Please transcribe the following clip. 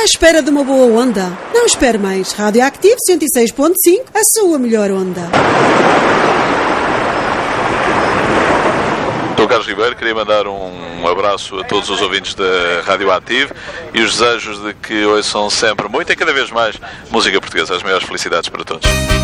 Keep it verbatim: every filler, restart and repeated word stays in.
à espera de uma boa onda? Não espere mais. Radioactive cento e seis ponto cinco, a sua melhor onda. Sou Carlos Ribeiro, queria mandar um abraço a todos os ouvintes da Radioactive e os desejos de que ouçam sempre muito e cada vez mais música portuguesa. As maiores felicidades para todos.